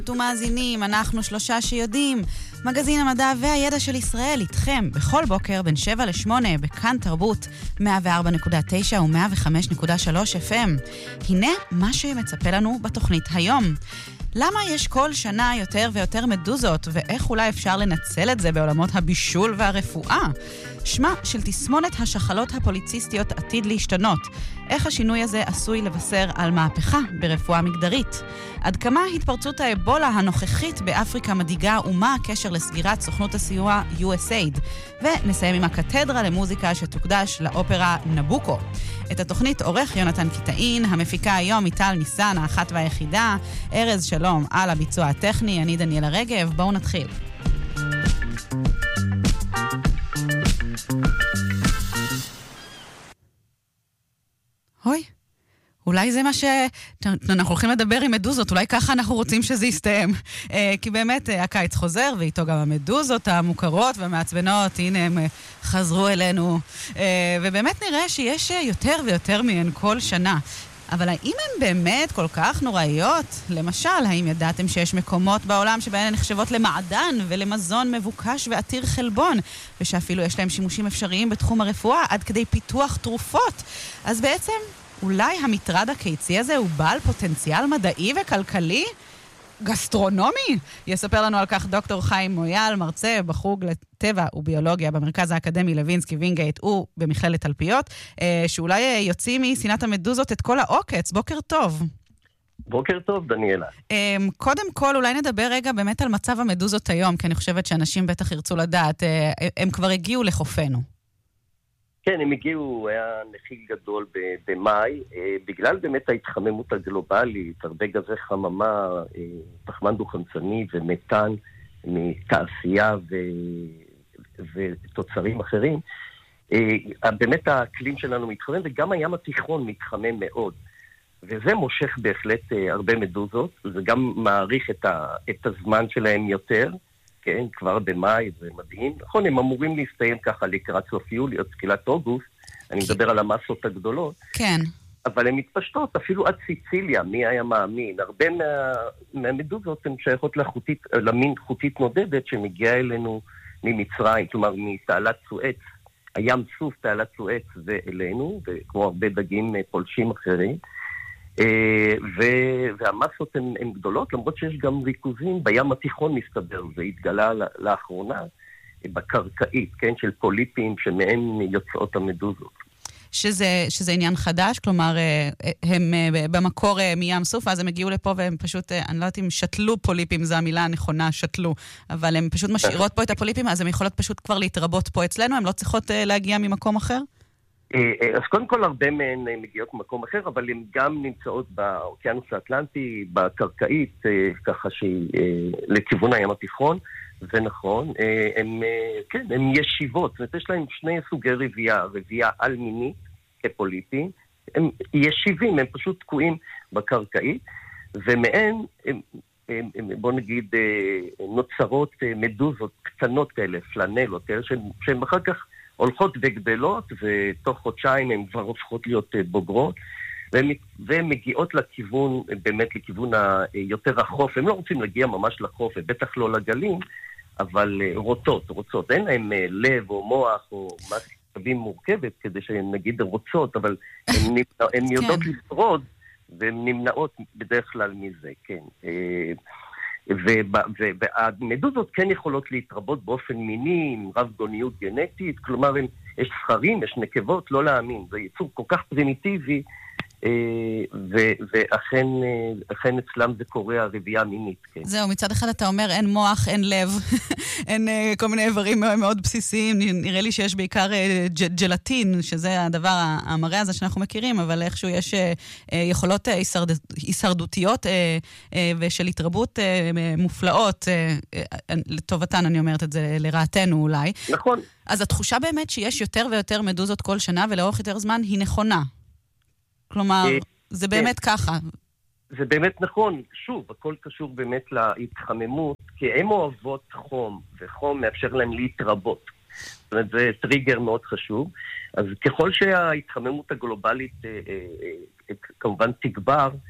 ומאזינים, אנחנו שלושה שיודעים. מגזין המדע והידע של ישראל איתכם בכל בוקר בין 7 ל-8 בכאן תרבות 104.9 ו-105.3 FM. הנה מה שמצפה לנו בתוכנית היום. למה יש כל שנה יותר ויותר מדוזות, ואיך אולי אפשר לנצל את זה בעולמות הבישול והרפואה? שמה של תסמונת השחלות הפוליציסטיות עתיד להשתנות. איך השינוי הזה עשוי לבשר על מהפכה ברפואה מגדרית? עד כמה התפרצות האבולה הנוכחית באפריקה מדאיגה ומה הקשר לסגירת סוכנות הסיוע USAID? ונסיים עם הקתדרה למוזיקה שתוקדש לאופרה נבוקו. את התוכנית עורך יונתן קיטאין, המפיקה היום מיטל ניסן, האחת והיחידה. ארז שלום על הביצוע הטכני, אני דניאלה רגב. בואו נתחיל. הוי, אולי זה מה אנחנו הולכים לדבר עם מדוזות, אולי ככה אנחנו רוצים שזה יסתיים. כי באמת הקיץ חוזר, ואיתו גם המדוזות המוכרות והמעצבנות, הנה הם חזרו אלינו. ובאמת נראה שיש יותר ויותר מהן כל שנה. אבל האם הן באמת כל כך נוראיות? למשל, האם ידעתם שיש מקומות בעולם שבהן הן נחשבות למעדן ולמזון מבוקש ועתיר חלבון, ושאפילו יש להם שימושים אפשריים בתחום הרפואה עד כדי פיתוח תרופות? אז בעצם אולי המטרד הקיצי הזה הוא בעל פוטנציאל מדעי וכלכלי? גסטרונומי? יספר לנו על כך דוקטור חיים מויאל, מרצה בחוג לטבע וביולוגיה במרכז האקדמי לוינסקי וינגייט ובמכללת תלפיות, שאולי יוציא מסינת המדוזות את כל העוקץ. בוקר טוב. בוקר טוב, דניאלה. קודם כל, אולי נדבר רגע באמת על מצב המדוזות היום, כי אני חושבת שאנשים בטח ירצו לדעת, הם כבר הגיעו לחופנו. כן, הם הגיעו, היה נחיל גדול במאי, בגלל באמת ההתחממות הגלובלית, הרבה גזי חממה, פחמן דו-חמצני ומתאן מתעשייה ותוצרים אחרים, באמת האקלים שלנו מתחמם, וגם הים התיכון מתחמם מאוד. וזה מושך בהחלט הרבה מדוזות, זה גם מעריך את הזמן שלהם יותר, כן, כבר במאי, זה מדהים. נכון, הם אמורים להסתיים ככה לקראת סוף יולי או תחילת אוגוסט, אני מדבר על המסות הגדולות. כן. אבל הן מתפשטות, אפילו עד סיציליה, מי היה מאמין. הרבה מהמדוזות הן שייכות למין חוטית נודדת שמגיעה אלינו ממצרים, כלומר מתעלת סואץ, הים סוף תעלת סואץ ואלינו, וכמו הרבה דגים פולשים אחרים. והמסות הן גדולות, למרות שיש גם ריכוזים בים התיכון מסתבר, זה התגלה לאחרונה בקרקעית, כן, של פוליפים שמהם יוצאות המדוזות. שזה עניין חדש, כלומר, הם במקור מים סוף, אז הם הגיעו לפה והם פשוט, אני לא יודעת אם שתלו פוליפים, זו המילה הנכונה, שתלו, אבל הם פשוט משאירות פה את הפוליפים, אז הם יכולות פשוט כבר להתרבות פה אצלנו, הם לא צריכות להגיע ממקום אחר? אז קודם כל הרבה מהן מגיעות ממקום אחר, אבל הן גם נמצאות באוקיינוס האטלנטי, בקרקעית, ככה שהיא לכיוון הים התיכון, זה נכון. הן ישיבות, זאת אומרת, יש להן שני סוגי רבייה על-מינית כפוליפים, הם ישיבים, הם פשוט תקועים בקרקעית, ומהן, בוא נגיד, נוצרות מדוזות קטנות כאלה, פלנלות, שהן אחר כך הולכות וגדלות, ותוך חודשיים הן כבר הופכות להיות בוגרות, והן מגיעות לכיוון, באמת לכיוון היותר החוף. הם לא רוצים להגיע ממש לחוף, ובטח לא לגלים, אבל רוצות. אין להם לב או מוח או משהו מורכבת, כדי שהן נגיד רוצות, אבל הן יודעות לשרוד, והן נמנעות בדרך כלל מזה, כן. והמדוזות כן יכולות להתרבות באופן מיני, עם רב גוניות גנטית, כלומר יש זכרים, יש נקבות, לא להאמין, זה יצור כל כך פרימיטיבי, ואכן אצלם זה קורה הרבייה המינית. כן. זהו, מצד אחד אתה אומר אין מוח, אין לב, אין כל מיני איברים מאוד בסיסיים, נראה לי שיש בעיקר ג'לטין, שזה הדבר המראה הזה שאנחנו מכירים, אבל איכשהו יש יכולות הישרדותיות ושל התרבות מופלאות, לטובתן אני אומרת את זה לרעתנו אולי. נכון. אז התחושה באמת שיש יותר ויותר מדוזות כל שנה ולאורך יותר זמן היא נכונה. כלומר, זה באמת ככה. זה באמת נכון. שוב, הכל קשור באמת להתחממות, כי הן אוהבות חום, וחום מאפשר להם להתרבות. זאת אומרת, זה טריגר מאוד חשוב. אז ככל שההתחממות הגלובלית כמובן תגבר,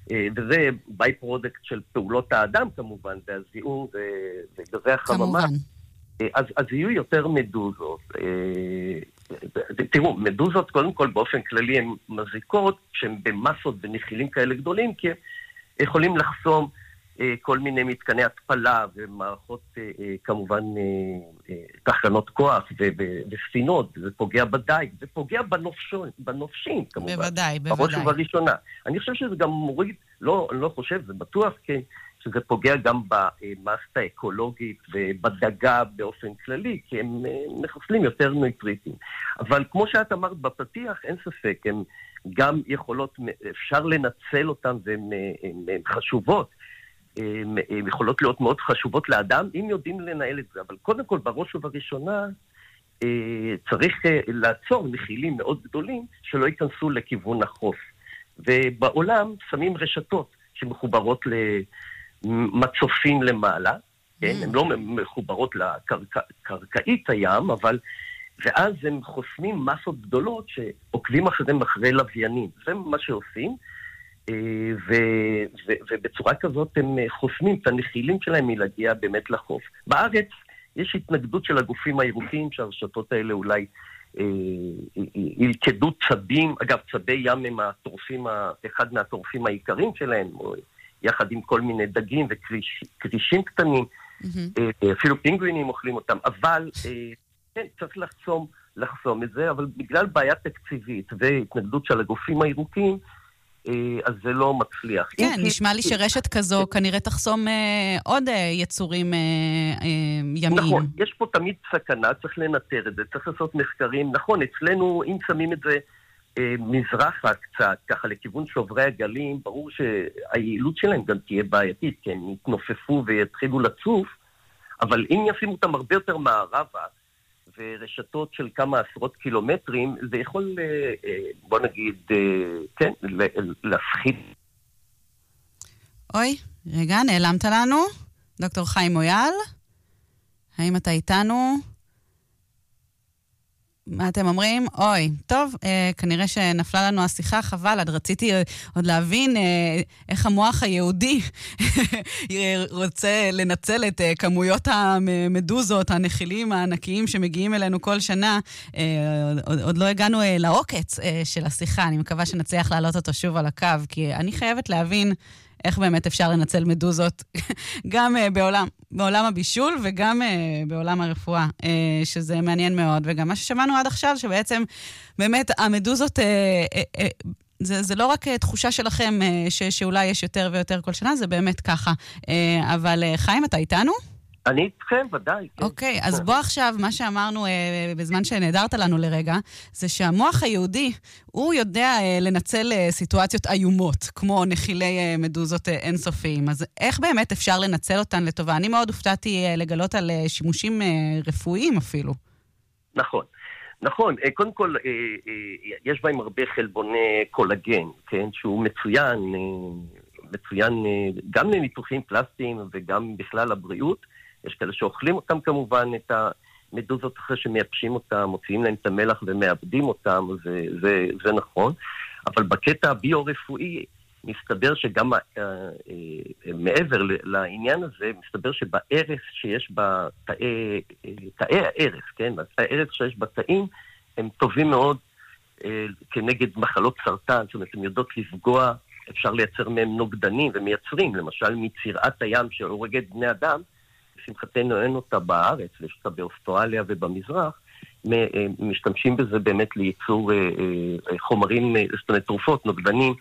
וזה ביי פרודקט של פעולות האדם כמובן, והזיהום וגזי החממה. אז יהיו יותר מדוזות. תראו, מדוזות קודם כל באופן כללי הן מזיקות, שהן במסות ונחילים כאלה גדולים, כי יכולים לחסום כל מיני מתקני התפלה ומערכות כמובן תחנות כוח וספינות, זה פוגע בדייג, זה פוגע בנופשים כמובן. בוודאי. בראש ובראשונה. אני חושב שזה גם מוריד, לא חושב, זה בטוח כן, שזה פוגע גם במסה האקולוגית ובדגה באופן כללי, כי הם מחסלים יותר ניטריטים. אבל כמו שאת אמרת בפתיח, אין ספק, הם גם יכולות, אפשר לנצל אותם והן חשובות. הן יכולות להיות מאוד חשובות לאדם, אם יודעים לנהל את זה. אבל קודם כל, בראש ובראשונה, צריך לעצור נחילים מאוד גדולים שלא ייכנסו לכיוון החוף. ובעולם שמים רשתות שמחוברות למצופים למעלה, כן? הן לא מחוברות לקרקעית הים, אבל ואז הם חוסמים מסות גדולות שעוקבים אחרי לוויינים. זה מה שעושים. ובצורה כזאת הם חוסמים את הנחילים שלהם מלהגיע באמת לחוף. בארץ יש התנגדות של הגופים הירוקים שהרשתות האלה אולי ילכדו צבים, אגב צבי ים הם אחד מהטורפים העיקריים שלהם, יחד עם כל מיני דגים וקרישים קטנים, אפילו פינגווינים אוכלים אותם, אבל כן, צריך לחסום את זה, אבל בגלל בעיה תקציבית והתנגדות של הגופים הירוקים, אז זה לא מצליח. כן, נשמע לי שרשת כזו כנראה תחסום עוד יצורים ימיים. נכון, יש פה תמיד סכנה, צריך לנטר את זה, צריך לעשות מחקרים. נכון, אצלנו, אם שמים את זה מזרחה קצת, ככה לכיוון שוברי הגלים, ברור שהיעילות שלהם גם תהיה בעייתית, כי הם יתנופפו ויתחילו לצוף, אבל אם ישימו אותם הרבה יותר מערבה, ורשתות של כמה עשרות קילומטרים, זה יכול, בוא נגיד, כן, להפחיד. אוי, רגע, נעלמת לנו. דוקטור חיים מויאל, האם אתה איתנו? מה אתם אומרים? אוי, טוב, כנראה שנפלה לנו השיחה, חבל, עד רציתי עוד להבין איך המוח היהודי רוצה לנצל את כמויות המדוזות, הנחילים הענקיים שמגיעים אלינו כל שנה. עוד לא הגענו לעוקץ של השיחה, אני מקווה שנצליח להעלות אותו שוב על הקו, כי אני חייבת להבין איך באמת אפשר לנצל מדוזות גם בעולם הבישול וגם בעולם הרפואה, שזה מעניין מאוד. וגם מה ששמענו עד עכשיו, שבעצם באמת המדוזות, זה לא רק תחושה שלכם שאולי יש יותר ויותר כל שנה, זה באמת ככה. אבל חיים, אתה איתנו? אני איתכם, ודאי. אוקיי, אז בוא עכשיו, מה שאמרנו בזמן שנהדרת לנו לרגע, זה שהמוח היהודי, הוא יודע לנצל סיטואציות איומות, כמו נחילי מדוזות אינסופיים. אז איך באמת אפשר לנצל אותן לטובה? אני מאוד הופתעתי לגלות על שימושים רפואיים אפילו. נכון. נכון, קודם כל, יש בהם הרבה חלבוני קולגן, כן, שהוא מצוין גם לניתוחים פלסטיים וגם בכלל הבריאות. יש כאלה שאוכלים אותם כמובן, את המדוזות אחרי שמייבשים אותם, מוציאים להם את המלח ומאבדים אותם, זה נכון. אבל בקטע הביו-רפואי מסתבר שגם מעבר לעניין הזה, מסתבר שבארץ שיש תאי הארץ, כן? הארץ שיש בתאים, הם טובים מאוד כנגד מחלות סרטן, זאת אומרת, הם יודעות לפגוע, אפשר לייצר מהם נוגדנים ומייצרים, למשל מצירת הים שהורגת בני אדם, לשמחתנו אין אותה בארץ, יש אותה באוסטרליה ובמזרח, משתמשים בזה באמת לייצור חומרים, זאת אומרת תרופות, נוגדנים,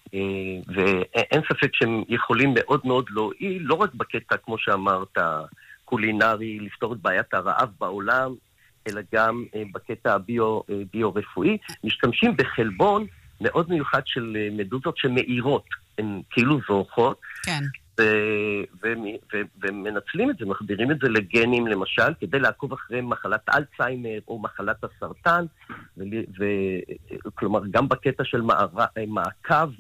ואין ספק שהם יכולים מאוד מאוד להועיל, לא רק בקטע, כמו שאמרת, קולינרי, לפתור את בעיית הרעב בעולם, אלא גם בקטע הביו-רפואי, משתמשים בחלבון מאוד מיוחד של מדוזות שמאירות, הן כאילו זורחות, כן. ומנצלים את זה, מחדירים את זה לגנים למשל, כדי לעקוב אחרי מחלת אלצהיימר או מחלת הסרטן, כלומר גם בקטע של מעקב,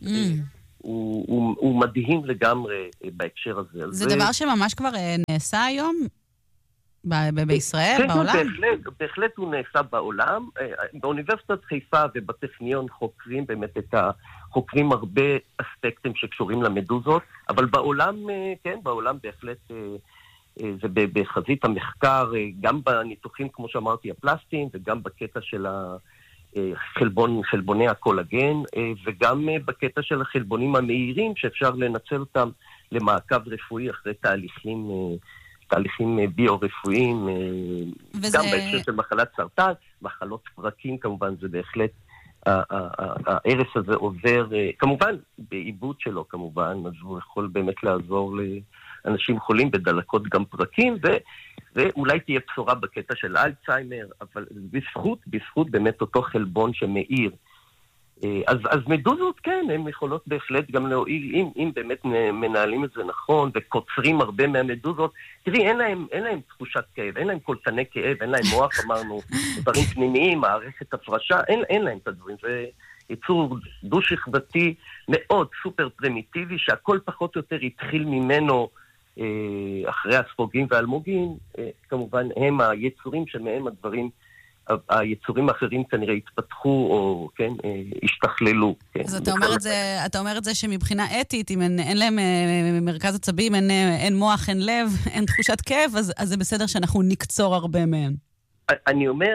הוא מדהים לגמרי בהקשר הזה. זה דבר שממש כבר נעשה היום? בישראל, כן, בעולם? בהחלט הוא נעשה בעולם. באוניברסיטת חיפה ובטכניון חוקרים באמת חוקרים הרבה אספקטים שקשורים למדוזות, אבל בעולם, כן, בעולם בהחלט זה בחזית המחקר, גם בניתוחים, כמו שאמרתי, הפלסטיים, וגם בקטע של חלבוני הקולגן, וגם בקטע של החלבונים המהירים, שאפשר לנצל אותם למעקב רפואי אחרי תהליכים ביו-רפואיים, גם בהקשר של מחלת סרטן, מחלות פרקים כמובן, זה בהחלט, הערס הזה עובר, כמובן, בעיבוד שלו כמובן, אז הוא יכול באמת לעזור לאנשים חולים בדלקות גם פרקים, ואולי תהיה בשורה בקטע של אלצהיימר, אבל בזכות באמת אותו חלבון שמאיר. אז מדוזות כן, הן יכולות בהחלט גם להועיל, אם באמת מנהלים את זה נכון, וקוצרים הרבה מהמדוזות. תראי, אין להם תחושת כאב, אין להם קולטני כאב, אין להם מוח, אמרנו, דברים פנימיים, מערכת הפרשה, אין להם את הדברים. זה יצור דו-שכבתי מאוד סופר פרימיטיבי, שהכל פחות או יותר התחיל ממנו אחרי הספוגים והאלמוגים, כמובן הם היצורים שמהם הדברים, היצורים האחרים כנראה התפתחו או כן, השתכללו. כן, אז אתה אומר את זה שמבחינה אתית, אם אין להם מרכז עצבים, אין מוח, אין לב, אין תחושת כאב, אז זה בסדר שאנחנו נקצור הרבה מהם. אני אומר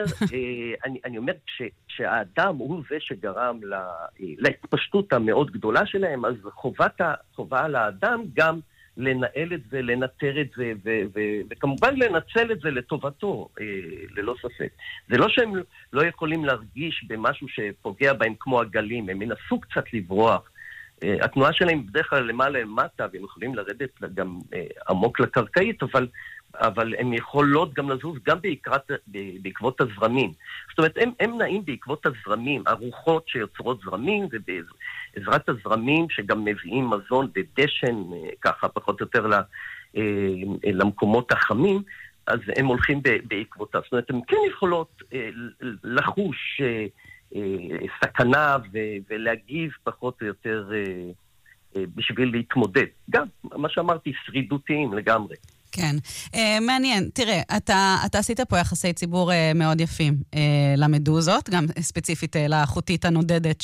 שהאדם הוא זה שגרם להתפשטות המאוד גדולה שלהם, אז חובה על האדם גם לנהל את זה, לנטר את זה, וכמובן לנצל את זה לטובתו, ללא ספק. זה לא שהם לא יכולים להרגיש במשהו שפוגע בהם כמו הגלים, הם ינסו קצת לברוח. התנועה שלהם בדרך כלל למעלה למטה, והם יכולים לרדת גם עמוק לקרקעית, אבל הם יכולות גם לזוז גם בעקבות הזרמים. זאת אומרת, הם נעים בעקבות הזרמים, הרוחות שיוצרות זרמים, ובעזרת הזרמים שגם מביאים מזון ודשן, ככה פחות או יותר למקומות החמים, אז הם הולכים בעקבותה. זאת אומרת, הם כן יכולות לחוש סכנה ולהגיב פחות או יותר בשביל להתמודד. גם, מה שאמרתי, שרידותיים לגמרי. כן, מעניין. תראה, אתה עשית פה יחסי ציבור מאוד יפים למדוזות, גם ספציפית לחוטית הנודדת,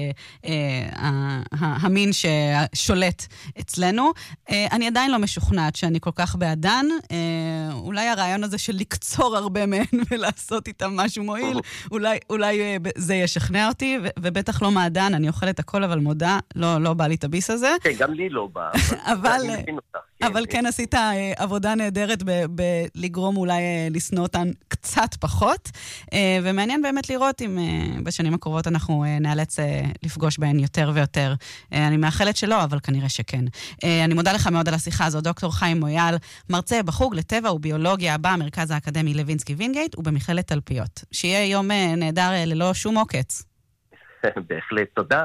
המין ששולט אצלנו. אני עדיין לא משוכנעת שאני כל כך בעדן. אולי הרעיון הזה של לקצור הרבה מהן ולעשות איתם משהו מועיל, אולי זה ישכנע אותי, ובטח לא מעדן, אני אוכלת הכל, אבל מודה, לא בא לי את הביס הזה. כן, גם לי לא בא. אבל כן עשית עבודה נהדרת בלגרום אולי לשנוא אותן קצת פחות, ומעניין באמת לראות אם בשנים הקרובות אנחנו נאלץ לפגוש בהן יותר ויותר. אני מאחלת שלא, אבל כנראה שכן. אני מודה לך מאוד על השיחה הזו, דוקטור חיים מויאל, מרצה בחוג לטבע וביולוגיה במרכז האקדמי לוינסקי וינגייט ובמכללת תלפיות. שיהיה יום נהדר ללא שום עוקץ. בהחלט, תודה.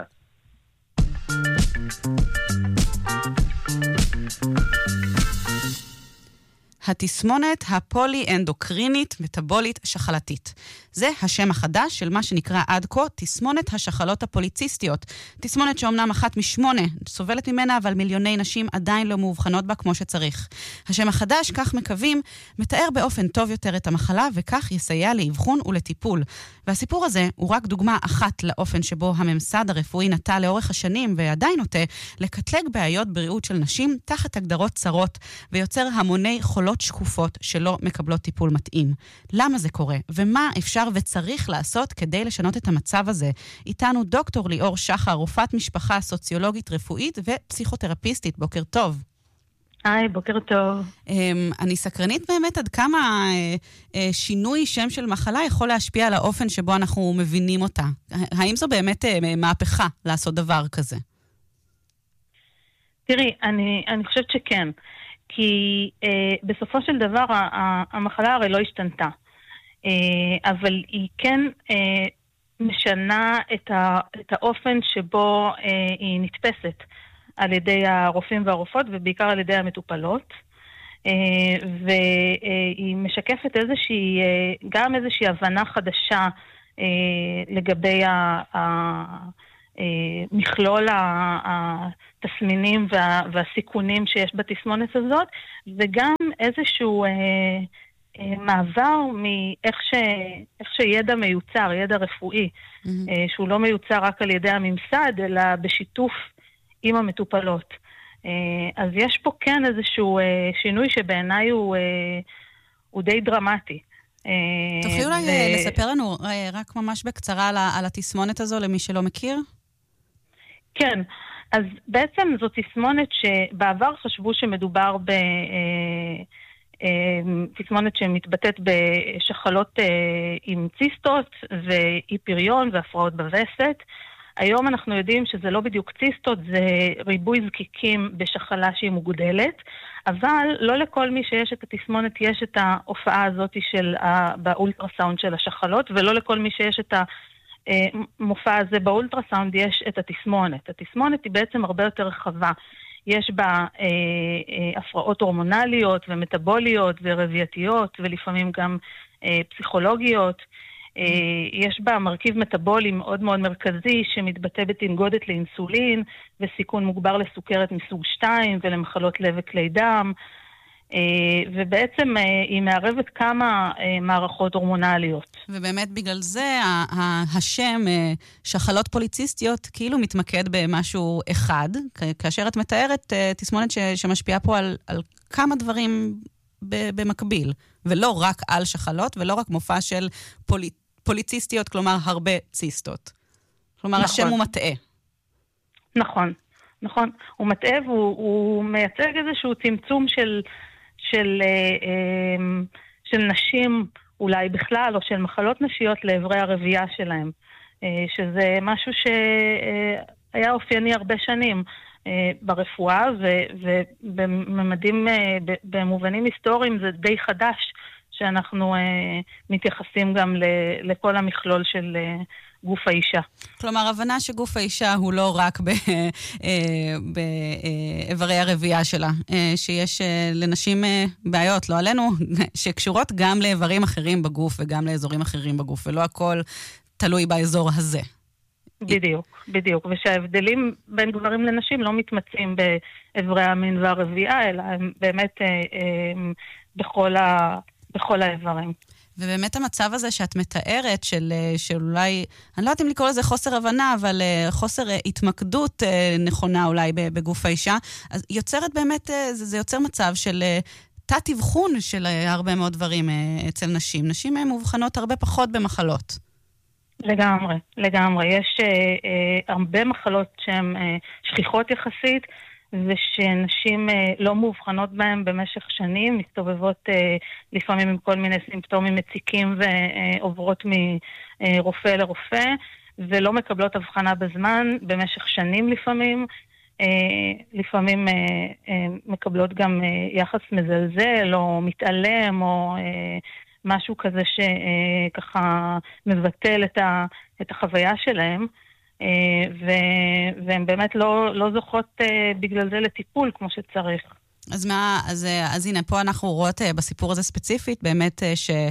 התסמונת הפולי-אנדוקרינית מטבולית שחלתית. זה השם החדש של מה שנקרא עד כה תסמונת השחלות הפוליציסטיות. תסמונת שאומנם 1 מ-8 סובלת ממנה, אבל מיליוני נשים עדיין לא מאובחנות בה כמו שצריך. השם החדש, כך מקווים, מתאר באופן טוב יותר את המחלה, וכך יסייע לאבחון ולטיפול. והסיפור הזה הוא רק דוגמה אחת לאופן שבו הממסד הרפואי נטה לאורך השנים, ועדיין נוטה לקטלג בעיות בריאות של נשים תחת הגדרות צרות, ויוצר המוני חולות שקופות שלא מקבלות טיפול מתאים. למה זה קורה? ומה אפשר וצריך לעשות כדי לשנות את המצב הזה? איתנו דוקטור ליאור שחר, רופאת משפחה, סוציולוגית רפואית ופסיכותרפיסטית. בוקר טוב. היי, בוקר טוב. אני סקרנית באמת עד כמה שינוי שם של מחלה יכול להשפיע על האופן שבו אנחנו מבינים אותה. האם זו באמת מהפכה לעשות דבר כזה? תראי, אני חושבת שכן. כי בסופו של דבר המחלה הרי לא השתנתה. אבל היא כן משנה את האופן שבו היא נתפסת על ידי הרופאים והרופאות, ובעיקר על ידי המטופלות. והיא משקפת גם איזושהי הבנה חדשה לגבי מכלול התסמינים והסיכונים שיש בתסמונת הזאת, וגם איזשהו מעבר מאיך שידע מיוצר, ידע רפואי, שהוא לא מיוצר רק על ידי הממסד, אלא בשיתוף עם המטופלות. אז יש פה כן איזשהו שינוי שבעיניי הוא די דרמטי. תוכלי אולי לספר לנו רק ממש בקצרה על התסמונת הזו, למי שלא מכיר? כן, אז בעצם זו תסמונת שבעבר חשבו שמדובר תסמונת שמתבטאת בשחלות עם ציסטות ואי פריון והפרעות בווסת. היום אנחנו יודעים שזה לא בדיוק ציסטות, זה ריבוי זקיקים בשחלה שהיא מוגדלת, אבל לא לכל מי שיש את התסמונת יש את ההופעה הזאת באולטרסאונד של השחלות, ולא לכל מי שיש את המופע הזה באולטרסאונד יש את התסמונת. התסמונת היא בעצם הרבה יותר רחבה. יש בה הפרעות הורמונליות ומטאבוליות ורבייתיות ולפעמים גם פסיכולוגיות. יש בה מרכיב מטאבולי מאוד מאוד מרכזי שמתבטא בתנגודת לאינסולין וסיכון מוגבר לסוכרת מסוג 2 ולמחלות לב וכלי דם, ובעצם היא מערבת כמה מערכות הורמונליות. ובאמת בגלל זה השם שחלות פוליציסטיות כאילו מתמקד במשהו אחד, כאשר את מתארת תסמונת שמשפיעה פה על כמה דברים במקביל, ולא רק על שחלות, ולא רק מופע של פוליציסטיות, כלומר הרבה ציסטות. כלומר, נכון. השם הוא מטעה. נכון, נכון. הוא מטעה והוא מייצג איזשהו צמצום של נשים אולי בכלל, או של מחלות נשיות לעברי הרבייה שלהם, שזה משהו שהיה אופייני הרבה שנים ברפואה, ובממדים, במובנים היסטוריים זה די חדש, שאנחנו מתייחסים גם לכל המכלול של גוף האישה. כלומר, הבנה שגוף האישה הוא לא רק באיברי הרבייה שלה, שיש לנשים בעיות, לא עלינו, שקשורות גם לאיברים אחרים בגוף וגם לאזורים אחרים בגוף, ולא הכל תלוי באזור הזה. בדיוק, בדיוק. ושההבדלים בין גברים לנשים לא מתמצאים באיברי המין והרבייה, אלא הם באמת בכל האיברים. ובאמת המצב הזה שאת מתארת, שאולי, אני לא יודעת אם לקרוא לזה חוסר הבנה, אבל חוסר התמקדות נכונה אולי בגוף האישה, אז יוצרת באמת, זה יוצר מצב של תת-אבחון של הרבה מאוד דברים אצל נשים. נשים מאובחנות הרבה פחות במחלות. לגמרי, לגמרי. יש הרבה מחלות שהן שכיחות יחסית, ושנשים לא מאובחנות בהן במשך שנים, מסתובבות לפעמים עם כל מיני סימפטומים מציקים ועוברות מרופא לרופא, ולא מקבלות הבחנה בזמן במשך שנים לפעמים. לפעמים מקבלות גם יחס מזלזל או מתעלם או משהו כזה שככה מבטל את החוויה שלהם. והן באמת לא זוכות בגלל זה לטיפול כמו שצריך. אז הנה, פה אנחנו רואות בסיפור הזה ספציפית, באמת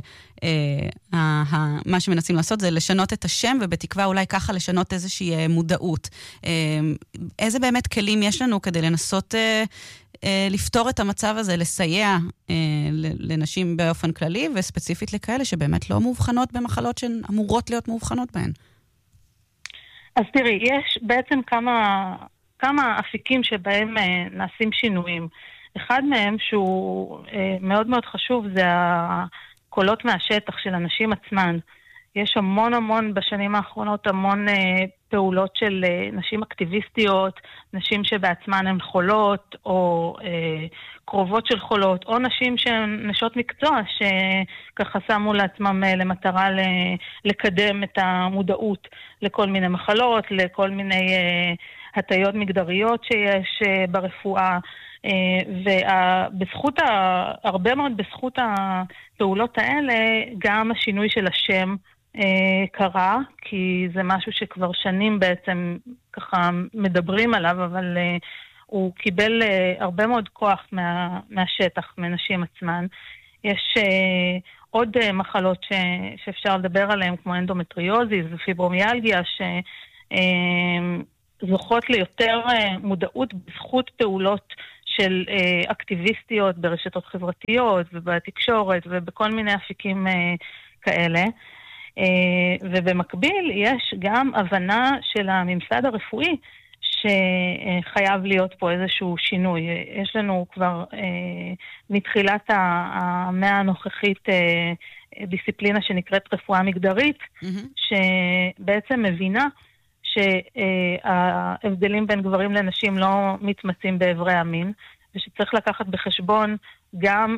מה שמנסים לעשות זה לשנות את השם, ובתקווה אולי ככה לשנות איזושהי מודעות. איזה באמת כלים יש לנו כדי לנסות לפתור את המצב הזה, לסייע לנשים באופן כללי, וספציפית לכאלה שבאמת לא מאובחנות במחלות שהן אמורות להיות מאובחנות בהן? אז תראי, יש בעצם כמה אפיקים שבהם נעשים שינויים. אחד מהם שהוא מאוד מאוד חשוב זה הקולות מהשטח של הנשים עצמן. יש המון בשנים האחרונות המון פעולות של נשים אקטיביסטיות, נשים שבעצמן הן חולות או קרובות של חולות, או נשים שהן נשות מקצוע שככה שמו לעצמם למטרה לקדם את המודעות לכל מיני מחלות, לכל מיני הטיות מגדריות שיש ברפואה, הרבה מאוד בזכות הפעולות האלה גם השינוי של השם קרה, כי זה משהו שכבר שנים בעצם ככה מדברים עליו, אבל הוא קיבל הרבה מאוד כוח מהשטח, מנשים עצמן. יש עוד מחלות שאפשר לדבר עליהן, כמו אנדומטריוזיס ופיברומיאלגיה, זוכות ליותר מודעות בזכות פעולות של אקטיביסטיות ברשתות חברתיות ובתקשורת ובכל מיני אפיקים כאלה. ובמקביל יש גם הבנה של הממסד הרפואי שחייב להיות פה איזשהו שינוי. יש לנו כבר מתחילת המאה הנוכחית דיסציפלינה שנקראת רפואה מגדרית, שבעצם מבינה שההבדלים בין גברים לנשים לא מתמצים בעברי המין, ושצריך לקחת בחשבון גם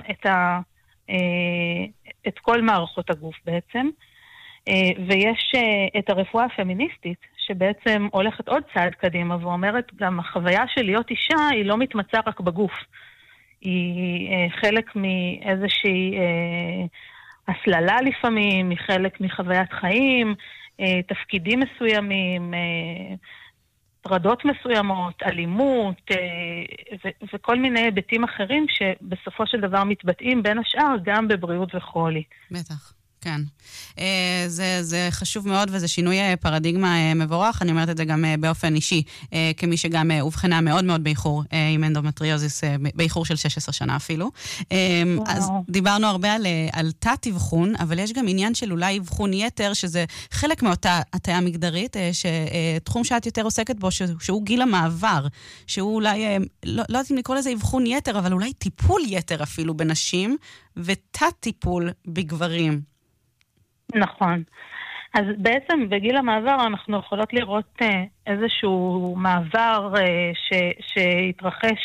את כל מערכות הגוף בעצם. ויש את הרפואה הפמיניסטית, שבעצם הולכת עוד צעד קדימה, ואומרת גם החוויה של להיות אישה היא לא מתמצה רק בגוף. היא חלק מאיזושהי הסללה לפעמים, היא חלק מחוויית חיים, תפקידים מסוימים, פרדות מסוימות, אלימות, וכל מיני היבטים אחרים שבסופו של דבר מתבטאים בין השאר גם בבריאות וחולי. בטח. כן. זה חשוב מאוד, וזה שינוי פרדיגמה מבורך. אני אומרת את זה גם באופן אישי, כמי שגם הובחנה מאוד מאוד באיחור עם אנדומטריוזיס, באיחור של 16 שנה אפילו. אז דיברנו הרבה על תת-אבחון, אבל יש גם עניין של אולי אבחון יתר, שזה חלק מאותה הטיה מגדרית, שתחום שאת יותר עוסקת בו, שהוא גיל המעבר, שהוא אולי, לא יודעת אם לקרוא לזה אבחון יתר, אבל אולי טיפול יתר אפילו בנשים, ותת-טיפול בגברים. נכון. אז בעצם בגיל המעבר אנחנו יכולות לראות איזשהו מעבר שהתרחש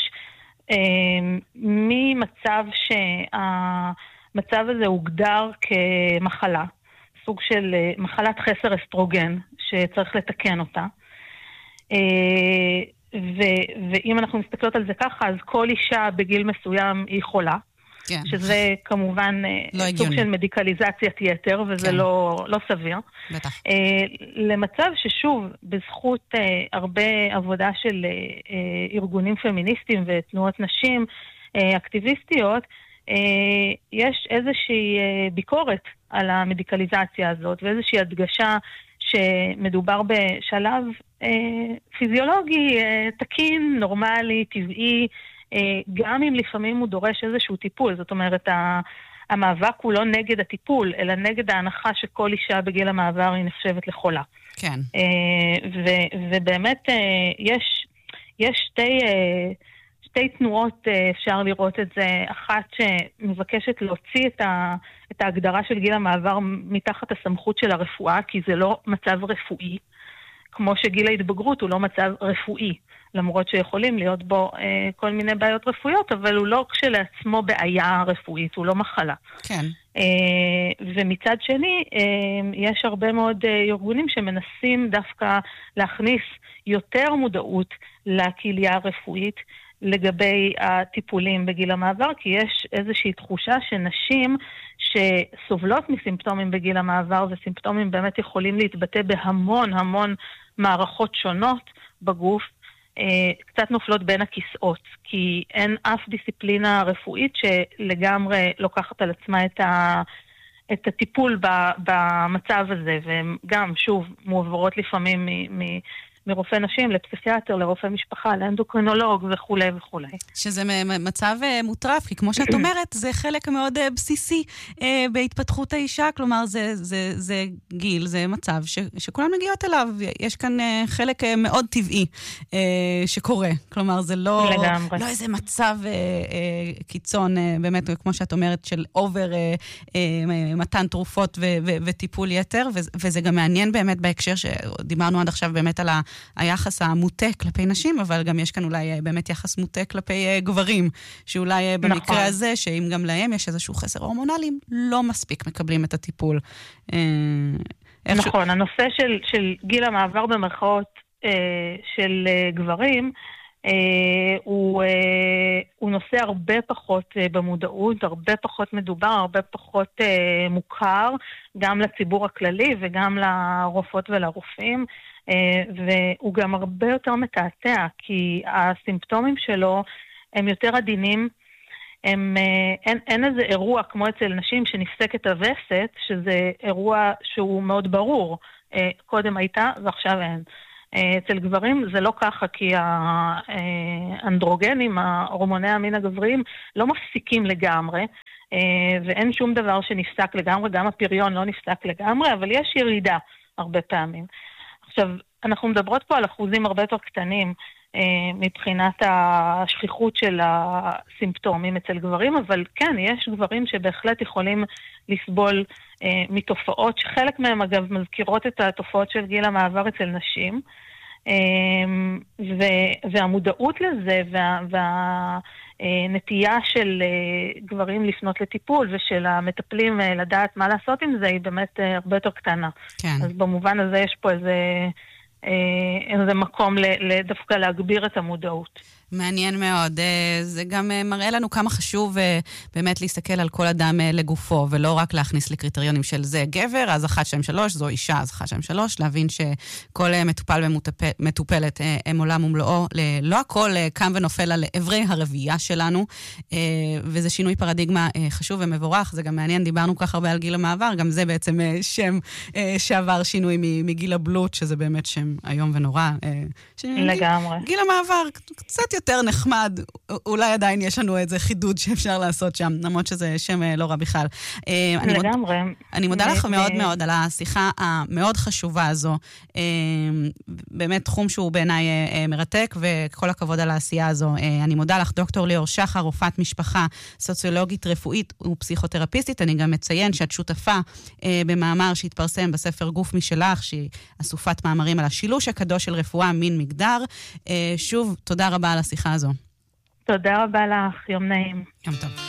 ממצב שהמצב הזה הוגדר כמחלה, סוג של מחלת חסר אסטרוגן שצריך לתקן אותה. ואם אנחנו מסתכלות על זה ככה, אז כל אישה בגיל מסוים היא חולה. כן. שזה כמובן לא סוג הגיוני. של מדיקליזציית יתר, וזה כן. לא סביר. בטח. למצב ששוב, בזכות הרבה עבודה של ארגונים פמיניסטיים ותנועות נשים אקטיביסטיות, יש איזושהי ביקורת על המדיקליזציה הזאת, ואיזושהי הדגשה שמדובר בשלב פיזיולוגי, תקין, נורמלי, טבעי, גם אם לפעמים הוא דורש איזשהו טיפול. זאת אומרת, המאבק הוא לא נגד הטיפול, אלא נגד ההנחה שכל אישה בגיל המעבר היא נחשבת לחולה. כן. ובאמת יש שתי תנועות, אפשר לראות את זה. אחת שמבקשת להוציא את ההגדרה של גיל המעבר מתחת הסמכות של הרפואה, כי זה לא מצב רפואי, כמו שגיל ההתבגרות הוא לא מצב רפואי. למרות שיכולים להיות בו כל מיני בעיות רפואיות, אבל הוא לא כשלעצמו בעיה רפואית, הוא לא מחלה. כן. ומצד שני, יש הרבה מאוד ארגונים שמנסים דווקא להכניס יותר מודעות לקהילה הרפואית לגבי הטיפולים בגיל המעבר, כי יש איזושהי תחושה שנשים שסובלות מסימפטומים בגיל המעבר, וסימפטומים באמת יכולים להתבטא בהמון המון מערכות שונות בגוף, קצת נופלות בין הכיסאות, כי אין אף דיסציפלינה רפואית שלגמרי לוקחת על עצמה את הטיפול במצב הזה, והן גם, שוב, מועברות לפעמים מרופא נשים לפסיכיאטר, לרופא משפחה, לאנדוקרינולוג וכו' וכו'. שזה מצב מוטרף, כי כמו שאת אומרת, זה חלק מאוד בסיסי בהתפתחות האישה, כלומר זה גיל, זה מצב שכולם מגיעות אליו. יש כאן חלק מאוד טבעי שקורה, כלומר זה לא איזה מצב קיצון, באמת, כמו שאת אומרת, של אובר מתן תרופות וטיפול יתר, וזה גם מעניין באמת בהקשר שדיברנו עד עכשיו באמת על היחס המוטה כלפי נשים, אבל גם יש כאן אולי באמת יחס מוטה כלפי גברים, שאולי במקרה הזה, שאם גם להם יש איזשהו חסר הורמונלי, לא מספיק מקבלים את הטיפול. נכון, הנושא של גיל המעבר במרכאות של גברים, הוא נושא הרבה פחות במודעות, הרבה פחות מדובר, הרבה פחות מוכר, גם לציבור הכללי וגם לרופאות ולרופאים, והוא גם הרבה יותר מתעתע, כי הסימפטומים שלו הם יותר עדינים, אין איזה אירוע כמו אצל נשים שנפסקת הווסת, שזה אירוע שהוא מאוד ברור, קודם הייתה ועכשיו אין. אצל גברים זה לא ככה, כי האנדרוגנים, הורמוני המין הגבריים, לא מפסיקים לגמרי, ואין שום דבר שנפסק לגמרי, גם הפריון לא נפסק לגמרי, אבל יש ירידה הרבה פעמים. עכשיו, אנחנו מדברות פה על אחוזים הרבה יותר קטנים, מבחינת השכיחות של הסימפטומים אצל גברים, אבל כן, יש גברים שבהחלט יכולים לסבול מתופעות, שחלק מהם אגב מזכירות את התופעות של גיל המעבר אצל נשים, והמודעות לזה והנטייה של גברים לפנות לטיפול ושל המטפלים לדעת מה לעשות עם זה היא באמת הרבה יותר קטנה. כן. אז במובן הזה יש פה איזה מקום דווקא להגביר את המודעות. מעניין מאוד. זה גם מראה לנו כמה חשוב באמת להסתכל על כל אדם לגופו, ולא רק להכניס לקריטריונים של זה גבר, אז 1, 2, 3, זו אישה, אז 1, 2, 3, להבין שכל מטופל ומטופלת הם עולם ומלואו, לא הכל קם ונופל על עברי הרבייה שלנו, וזה שינוי פרדיגמה חשוב ומבורך. זה גם מעניין, דיברנו כך הרבה על גיל המעבר, גם זה בעצם שם שעבר שינוי מגיל הבלוט, שזה באמת שם היום ונורא. לגמרי. גיל המעבר קצת יותר נחמד, אולי עדיין יש לנו איזה חידוד שאפשר לעשות שם, למרות שזה שם לא רע בכלל. לגמרי. אני מודה לך מאוד מאוד על השיחה המאוד חשובה הזו. באמת תחום שהוא בעיניי מרתק, וכל הכבוד על העשייה הזו. אני מודה לך, דוקטור ליאור שחר, רופאת משפחה, סוציולוגית רפואית ופסיכותרפיסטית. אני גם מציין שאת שותפה במאמר שהתפרסם בספר גוף משלך, שהיא אסופת מאמרים על השילוש הקדוש של רפואה, מין מגדר. שוב, תודה רבה על השיחה הזו. תודה רבה לך, יום נעים. יום טוב.